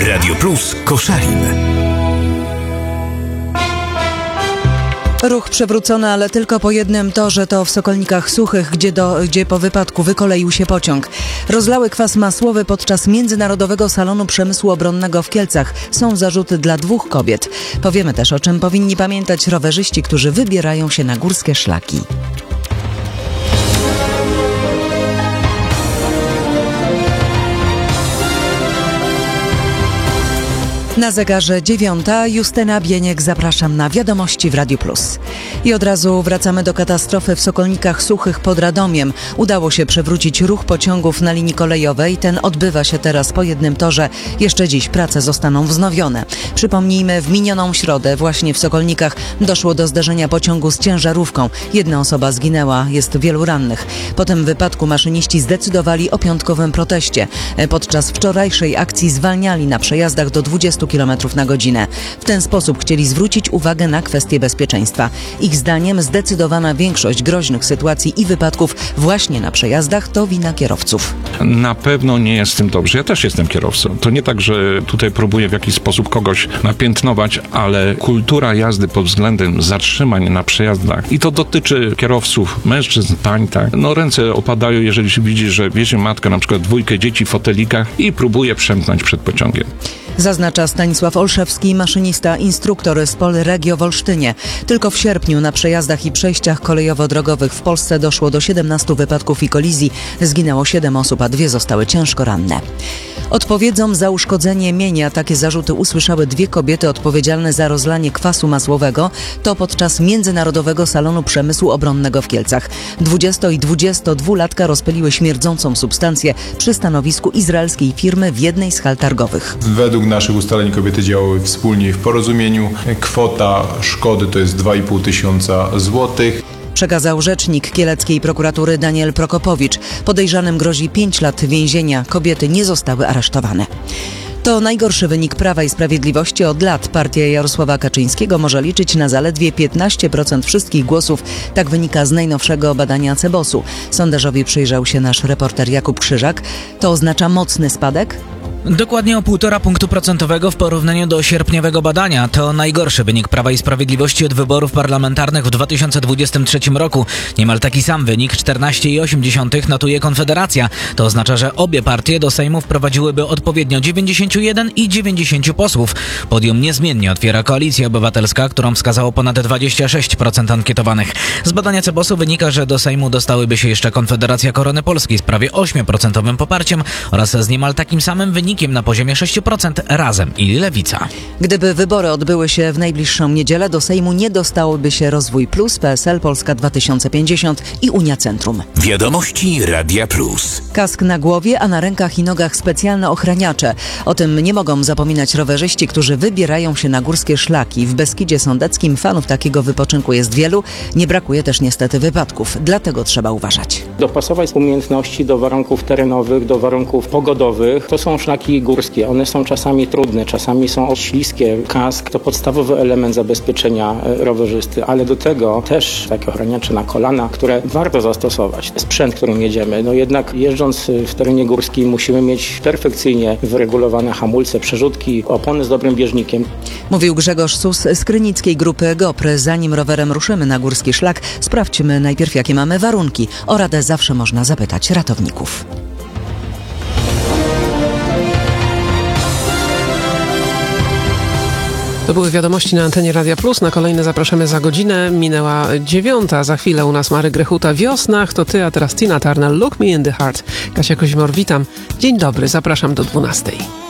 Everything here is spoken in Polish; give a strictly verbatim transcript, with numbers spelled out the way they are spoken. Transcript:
Radio Plus Koszalin. Ruch przewrócony, ale tylko po jednym torze, to w Sokolnikach Suchych, gdzie, do, gdzie po wypadku wykoleił się pociąg. Rozlały kwas masłowy podczas Międzynarodowego Salonu Przemysłu Obronnego w Kielcach. Są zarzuty dla dwóch kobiet. Powiemy też, o czym powinni pamiętać rowerzyści, którzy wybierają się na górskie szlaki. Na zegarze dziewiąta, Justyna Bieniek, zapraszam na Wiadomości w Radiu Plus. I od razu wracamy do katastrofy w Sokolnikach Suchych pod Radomiem. Udało się przewrócić ruch pociągów na linii kolejowej. Ten odbywa się teraz po jednym torze. Jeszcze dziś prace zostaną wznowione. Przypomnijmy, w minioną środę właśnie w Sokolnikach doszło do zderzenia pociągu z ciężarówką. Jedna osoba zginęła, jest wielu rannych. Po tym wypadku maszyniści zdecydowali o piątkowym proteście. Podczas wczorajszej akcji zwalniali na przejazdach do dwudziestu kilometrów na godzinę. W ten sposób chcieli zwrócić uwagę na kwestie bezpieczeństwa. Ich zdaniem zdecydowana większość groźnych sytuacji i wypadków właśnie na przejazdach to wina kierowców. Na pewno nie jest z tym dobrze. Ja też jestem kierowcą. To nie tak, że tutaj próbuję w jakiś sposób kogoś napiętnować, ale kultura jazdy pod względem zatrzymań na przejazdach, i to dotyczy kierowców, mężczyzn, pań, tak. No ręce opadają, jeżeli się widzi, że wiezie matka na przykład dwójkę dzieci w fotelikach i próbuje przemknąć przed pociągiem. Zaznacza Stanisław Olszewski, maszynista, instruktor z Polregio w Olsztynie. Tylko w sierpniu na przejazdach i przejściach kolejowo-drogowych w Polsce doszło do siedemnastu wypadków i kolizji. Zginęło siedem osób, a dwie zostały ciężko ranne. Odpowiedzą za uszkodzenie mienia. Takie zarzuty usłyszały dwie kobiety odpowiedzialne za rozlanie kwasu masłowego. To podczas Międzynarodowego Salonu Przemysłu Obronnego w Kielcach. dwudziesto- i dwudziestodwulatka rozpyliły śmierdzącą substancję przy stanowisku izraelskiej firmy w jednej z hal targowych. Według naszych ustaleń kobiety działały wspólnie i w porozumieniu. Kwota szkody to jest dwa i pół tysiąca złotych. Przekazał rzecznik kieleckiej prokuratury Daniel Prokopowicz. Podejrzanym grozi pięć lat więzienia. Kobiety nie zostały aresztowane. To najgorszy wynik Prawa i Sprawiedliwości od lat. Partia Jarosława Kaczyńskiego może liczyć na zaledwie piętnaście procent wszystkich głosów. Tak wynika z najnowszego badania Cebosu. Sondażowi przyjrzał się nasz reporter Jakub Krzyżak. To oznacza mocny spadek? Dokładnie o półtora punktu procentowego w porównaniu do sierpniowego badania. To najgorszy wynik Prawa i Sprawiedliwości od wyborów parlamentarnych w dwa tysiące dwudziestym trzecim roku. Niemal taki sam wynik, czternaście przecinek osiem notuje Konfederacja. To oznacza, że obie partie do Sejmu wprowadziłyby odpowiednio dziewięćdziesiąt jeden i dziewięćdziesiąt posłów. Podium niezmiennie otwiera Koalicja Obywatelska, którą wskazało ponad dwadzieścia sześć procent ankietowanych. Z badania Cebosu wynika, że do Sejmu dostałyby się jeszcze Konfederacja Korony Polskiej z prawie osiem procent poparciem oraz z niemal takim samym wynikiem na poziomie sześć procent Razem i Lewica. Gdyby wybory odbyły się w najbliższą niedzielę, do Sejmu nie dostałoby się Rozwój Plus, P S L, Polska dwa tysiące pięćdziesiąt i Unia Centrum. Wiadomości Radia Plus. Kask na głowie, a na rękach i nogach specjalne ochraniacze. O tym nie mogą zapominać rowerzyści, którzy wybierają się na górskie szlaki. W Beskidzie Sądeckim fanów takiego wypoczynku jest wielu. Nie brakuje też niestety wypadków. Dlatego trzeba uważać. Dopasować umiejętności do warunków terenowych, do warunków pogodowych. To są szlaki górskie. One są czasami trudne, czasami są śliskie. Kask to podstawowy element zabezpieczenia rowerzysty, ale do tego też takie ochraniacze na kolana, które warto zastosować. Sprzęt, którym jedziemy. No jednak jeżdżąc w terenie górskim musimy mieć perfekcyjnie wyregulowane hamulce, przerzutki, opony z dobrym bieżnikiem. Mówił Grzegorz Sus z krynickiej grupy GOPR. Zanim rowerem ruszymy na górski szlak, sprawdźmy najpierw, jakie mamy warunki. O radę zawsze można zapytać ratowników. To były wiadomości na antenie Radia Plus. Na kolejne zapraszamy za godzinę. Minęła dziewiąta. Za chwilę u nas Mary Grechuta. Wiosnach to ty, a teraz Tina Turner. Look Me in the Heart. Kasia Kozimor, witam. Dzień dobry, zapraszam do dwunastej.